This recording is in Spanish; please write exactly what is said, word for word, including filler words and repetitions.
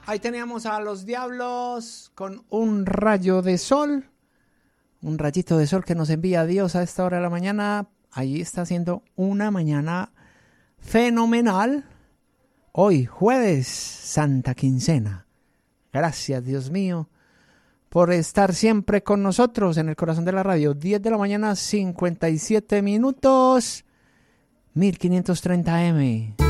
Ahí teníamos a los Diablos con un rayo de sol. Un rayito de sol que nos envía Dios a esta hora de la mañana. Ahí está haciendo una mañana fenomenal. Hoy, jueves, Santa Quincena. Gracias, Dios mío, por estar siempre con nosotros en el corazón de la radio. diez de la mañana, cincuenta y siete minutos. mil quinientos treinta eme.